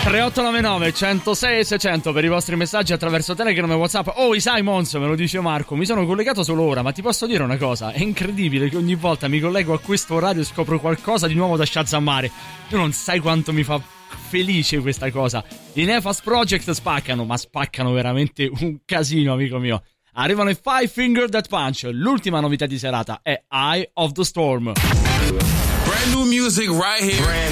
3899 106 600 per i vostri messaggi attraverso Telegram e WhatsApp. Oh, sai Monzo, me lo dice Marco, mi sono collegato solo ora, ma ti posso dire una cosa? È incredibile che ogni volta mi collego a questo orario e scopro qualcosa di nuovo da shazammare. Tu non sai quanto mi fa felice questa cosa. I Nefas Project spaccano, ma spaccano veramente un casino, amico mio. Arrivano i Five Finger Death Punch. L'ultima novità di serata è Eye of the Storm. Brand new music right here.